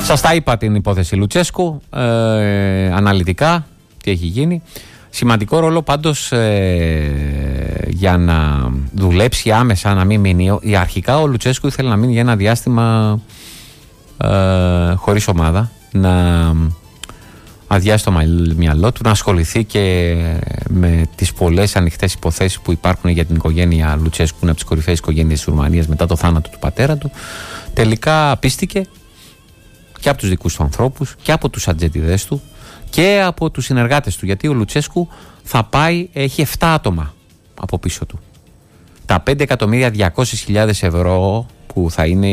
Σας τα είπα την υπόθεση Λουτσέσκου, αναλυτικά τι έχει γίνει. Σημαντικό ρόλο πάντως για να δουλέψει άμεσα, να μην μείνει. Αρχικά ο Λουτσέσκου ήθελε να μείνει για ένα διάστημα χωρίς ομάδα, να αδειάσει το μυαλό του, να ασχοληθεί και με τις πολλές ανοιχτές υποθέσεις που υπάρχουν για την οικογένεια Λουτσέσκου, που είναι από τις κορυφαίες οικογένειες της Ρουμανίας μετά το θάνατο του πατέρα του. Τελικά πίστηκε και από τους δικούς του ανθρώπους και από τους ατζέντιδες του και από τους συνεργάτες του, γιατί ο Λουτσέσκου θα πάει, έχει 7 άτομα από πίσω του. Τα 5.200.000 ευρώ που θα είναι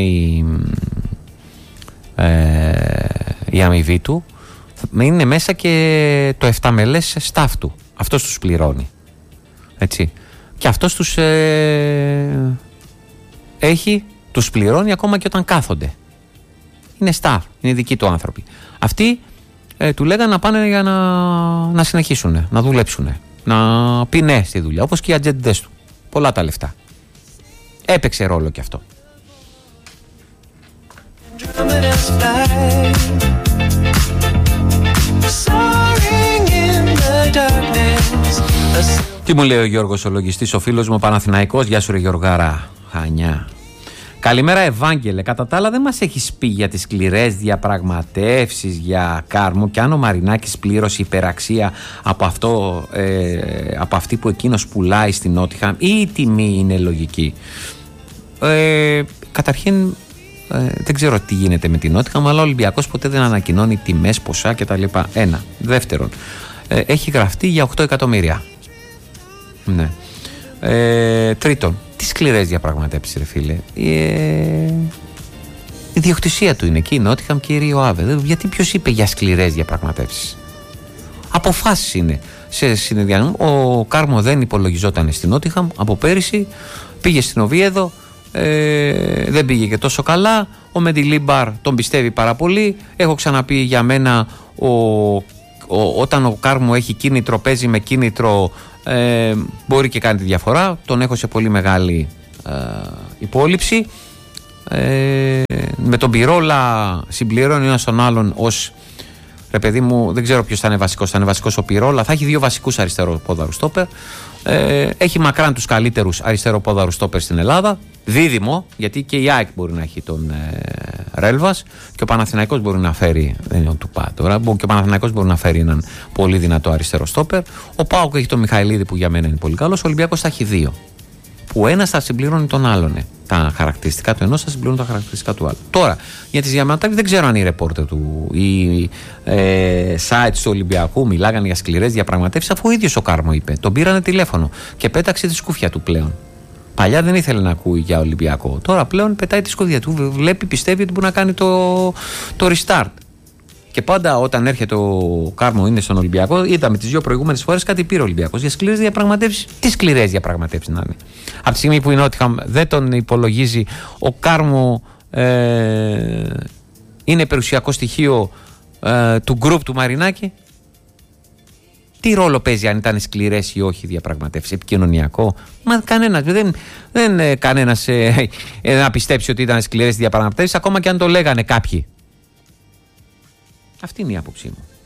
η αμοιβή του, είναι μέσα και το 7 μελές staff του. Αυτός τους πληρώνει. Έτσι. Και αυτός τους πληρώνει ακόμα και όταν κάθονται. Είναι staff, είναι δικοί του άνθρωποι. Αυτοί του λέγανε να πάνε για να συνεχίσουν, να δουλέψουν, να πει ναι στη δουλειά, όπως και οι ατζέντιδες του. Πολλά τα λεφτά. Έπαιξε ρόλο και αυτό. Τι μου λέει ο Γιώργος ο λογιστής, ο φίλος μου ο Παναθηναϊκός. Γεια σου ρε Γιωργάρα. Χανιά. Καλημέρα Ευάγγελε. Κατά τα άλλα δεν μας έχεις πει για τις σκληρές διαπραγματεύσεις για Κάρμο και αν ο Μαρινάκης πλήρωσε υπεραξία από αυτή που εκείνος πουλάει στην Νότιχαμ ή η τιμή είναι λογική. Καταρχήν δεν ξέρω τι γίνεται με την Νότιχαμ, αλλά ο Ολυμπιακός ποτέ δεν ανακοινώνει τιμές, ποσά κτλ. Ένα. Δεύτερον, έχει γραφτεί για 8 εκατομμύρια. Ναι. Τρίτον, τι σκληρές διαπραγματεύσεις ρε φίλε. Η διοκτησία του είναι εκεί η Νότιχαμ και η Ρίο Άβε. Γιατί ποιος είπε για σκληρές διαπραγματεύσεις? Αποφάσεις είναι σε συνεδριασμό. Ο Κάρμο δεν υπολογιζόταν στην Νότιχαμ από πέρυσι, πήγε στην Οβίεδο, δεν πήγε και τόσο καλά. Ο Μεντιλίμπαρ τον πιστεύει πάρα πολύ. Έχω ξαναπεί, για μένα όταν ο Κάρμο έχει κίνητρο, παίζει με κίνητρο, μπορεί και κάνει τη διαφορά. Τον έχω σε πολύ μεγάλη υπόλοιψη. Με τον Πυρόλα συμπληρώνει ένας τον άλλον ως, ρε παιδί μου, δεν ξέρω ποιος θα είναι βασικός. Θα είναι βασικός ο Πυρόλα. Θα έχει 2 βασικούς αριστεροπόδαρους στόπερ. Έχει μακράν τους καλύτερους αριστεροπόδαρους στόπερ στην Ελλάδα. Δίδυμο, γιατί και η ΑΕΚ μπορεί να έχει τον Ρέλβας και ο Παναθηναϊκός μπορεί να φέρει, δεν είναι ο Τουπά τώρα, και ο Παναθηναϊκός μπορεί να φέρει έναν πολύ δυνατό αριστερό στόπερ. Ο ΠΑΟΚ έχει τον Μιχαηλίδη που για μένα είναι πολύ καλός. Ο Ολυμπιακός θα έχει 2. Που ένας θα συμπληρώνει τον άλλον. Τα χαρακτηριστικά του ενός θα συμπληρώνουν τα χαρακτηριστικά του άλλου. Τώρα, για τις διαμετάξεις δεν ξέρω αν οι ρεπόρτερ του ή sites του Ολυμπιακού μιλάγανε για σκληρές διαπραγματεύσεις, αφού ο ίδιος ο Κάρμο είπε. Τον πήρανε τηλέφωνο και πέταξε τη σκούφια του πλέον. Παλιά δεν ήθελε να ακούει για Ολυμπιακό. Τώρα πλέον πετάει τη σκούφια του. Βλέπει, πιστεύει ότι μπορεί να κάνει το restart. Και πάντα όταν έρχεται ο Κάρμο είναι στον Ολυμπιακό, είδαμε τις 2 προηγούμενες φορές κάτι πήρε ο Ολυμπιακός για σκληρές διαπραγματεύσεις. Τι σκληρές διαπραγματεύσεις να είναι? Από τη στιγμή που η Νότιχαμ δεν τον υπολογίζει, ο Κάρμο είναι περιουσιακό στοιχείο του γκρουπ του Μαρινάκη. Τι ρόλο παίζει αν ήταν σκληρές ή όχι διαπραγματεύσεις? Επικοινωνιακό? Μα κανένας δεν κανένας να πιστέψει ότι ήταν σκληρές διαπραγματεύσεις, ακόμα και αν το λέγανε κάποιοι. Αυτή είναι η άποψή μου.